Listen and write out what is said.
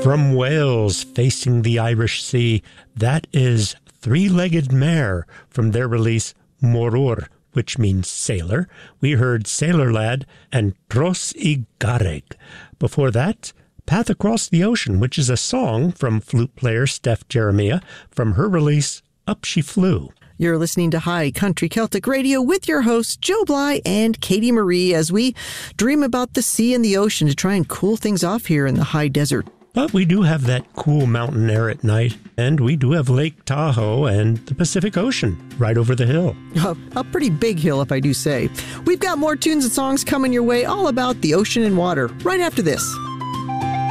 From Wales, facing the Irish Sea, that is Three-Legged Mare from their release Moror, which means sailor. We heard Sailor Lad and Tros I Garreg. Before that, Path Across the Ocean, which is a song from flute player Steph Jeremiah from her release Up She Flew. You're listening to High Country Celtic Radio with your hosts, Joe Bly and Katie Marie, as we dream about the sea and the ocean to try and cool things off here in the high desert. But we do have that cool mountain air at night, and we do have Lake Tahoe and the Pacific Ocean right over the hill. A pretty big hill, if I do say. We've got more tunes and songs coming your way all about the ocean and water right after this.